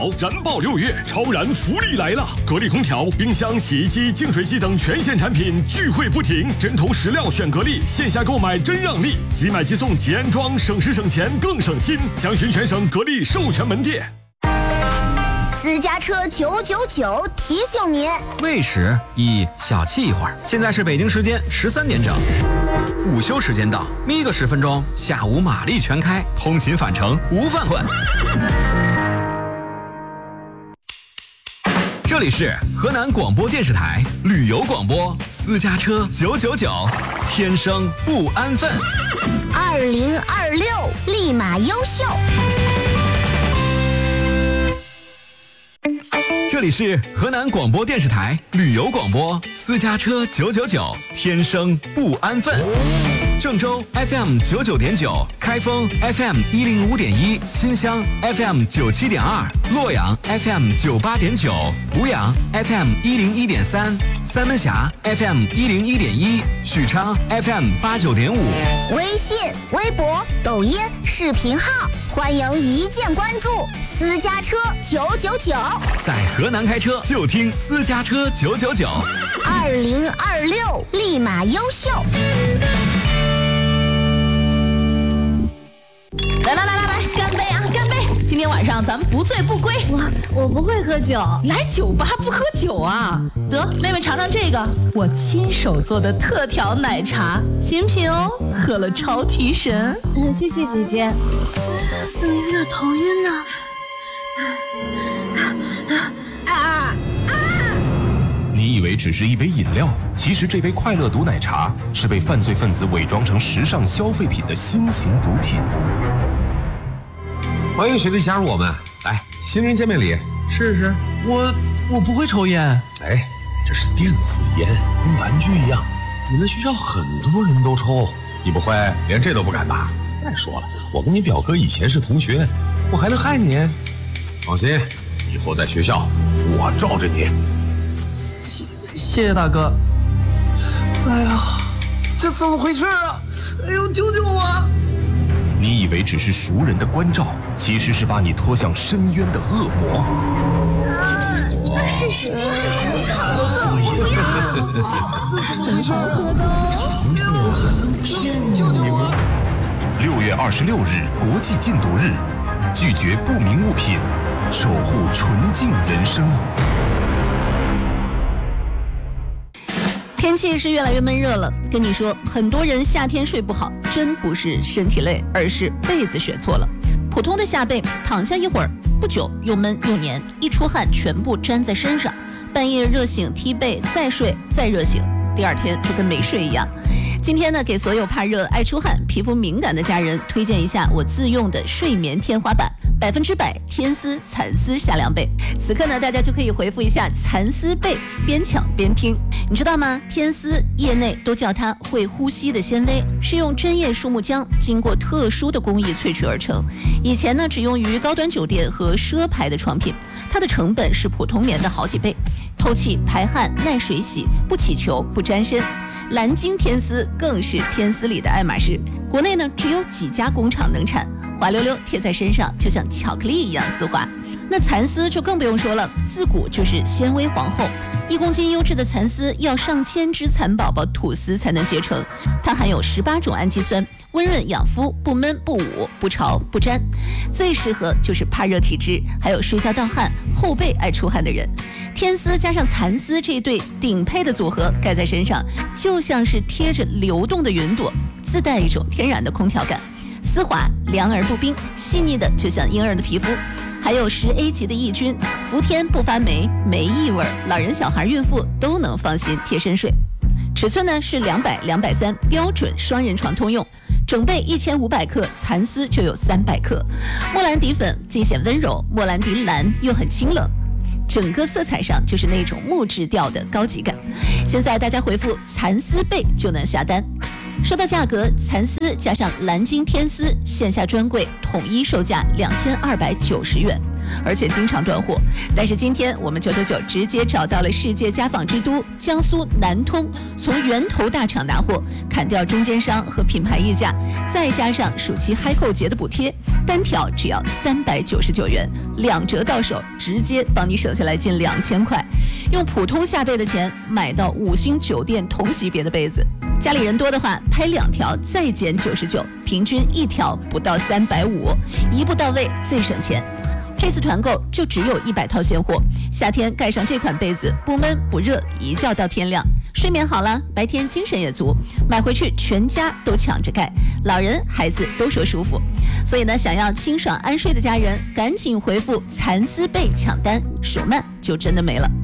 条燃爆6月，超燃福利来了！格力空调、冰箱、洗衣机、净水机等全线产品聚会不停，针头实料选格力，线下购买真让利，即买即送即安装，省时省钱更省心。详询全省格力授权门店。 私家车999提醒您： 喂食1小憩一会儿。现在是北京时间13点整，午休时间到，眯个10分钟，下午马力全开，通勤返程无饭混。这里是河南广播电视台旅游广播，私家车999，天生不安分。 2026立马优秀。 这里是河南广播电视台旅游广播，私家车999，天生不安分。郑州 FM 99.9，开封 FM 105.1，新乡 FM 97.2，洛阳 FM 98.9，湖阳 FM 101.3，三门峡 FM 101.1，许昌 FM 89.5。 微信、微博、抖音、视频号，欢迎一键关注私家车999。 在河南开车就听私家车999。 2026立马优秀。 来，干杯啊！干杯！今天晚上咱们不醉不归。 我不会喝酒， 来酒吧不喝酒啊？得，妹妹尝尝这个，我亲手做的特调奶茶，新品哦，喝了超提神。 谢谢姐姐。怎么有点头晕呢？ 你以为只是一杯饮料，其实这杯快乐毒奶茶是被犯罪分子伪装成时尚消费品的新型毒品。 欢迎学弟加入我们，来，新人见面礼，试试。 我不会抽烟。 哎，这是电子烟，跟玩具一样，你们学校很多人都抽，你不会连这都不敢吧？再说了，我跟你表哥以前是同学，我还能害你？放心，以后在学校我罩着你。 谢谢大哥。 哎呀，这怎么回事啊？哎呦，救救我！ 你以为只是熟人的关照，其实是把你拖向深渊的恶魔。 是救救我 ！6月26日国际禁毒日，拒绝不明物品，守护纯净人生。 天气是越来越闷热了，跟你说，很多人夏天睡不好，真不是身体累，而是被子选错了。普通的下背，躺下一会儿，不久又闷又黏，一出汗全部粘在身上，半夜热醒踢被，再睡再热醒，第二天就跟没睡一样。今天呢，给所有怕热、爱出汗、皮肤敏感的家人推荐一下我自用的睡眠天花板，100%天丝蚕丝夏凉被。此刻呢，大家就可以回复一下蚕丝被，边抢边听。你知道吗？天丝业内都叫它会呼吸的纤维，是用针叶树木浆经过特殊的工艺萃取而成。以前呢，只用于高端酒店和奢牌的床品，它的成本是普通棉的好几倍，透气排汗、耐水洗，不起球不沾身。蓝鲸天丝更是天丝里的爱马仕，国内呢只有几家工厂能产，滑溜溜贴在身上就像巧克力一样丝滑。那蚕丝就更不用说了，自古就是纤维皇后，1公斤优质的蚕丝要上千只蚕宝宝吐丝才能结成，它含有18种氨基酸，温润养肤，不闷不捂不潮不粘，最适合就是怕热体质还有睡觉盗汗、后背爱出汗的人。天丝加上蚕丝这一对顶配的组合，盖在身上就像是贴着流动的云朵，自带一种天然的空调感，丝滑凉而不冰，细腻的就像婴儿的皮肤。还有10A 级的抑菌，服天不发霉，没异味，老人小孩孕妇都能放心贴身睡。尺寸呢是200、230，标准双人床通用。整被1500克，蚕丝就有300克。莫兰迪粉尽显温柔，莫兰迪蓝又很清冷，整个色彩上就是那种木质调的高级感。现在大家回复蚕丝被就能下单。说到价格，蚕丝加上蓝鲸天丝线下专柜统一售价2290元，而且经常断货。但是今天我们999直接找到了世界家纺之都江苏南通，从源头大厂拿货，砍掉中间商和品牌溢价，再加上暑期嗨购节的补贴，单条只要399元， 2折到手，直接帮你省下来近2000块。用普通下被的钱买到5星酒店同级别的被子，家里人多的话，拍2条再减99，平均1条不到350，一步到位最省钱。这次团购就只有100套现货，夏天盖上这款被子，不闷不热，一觉到天亮，睡眠好了，白天精神也足，买回去全家都抢着盖，老人孩子都说舒服。所以呢，想要清爽安睡的家人，赶紧回复蚕丝被抢单，手慢就真的没了。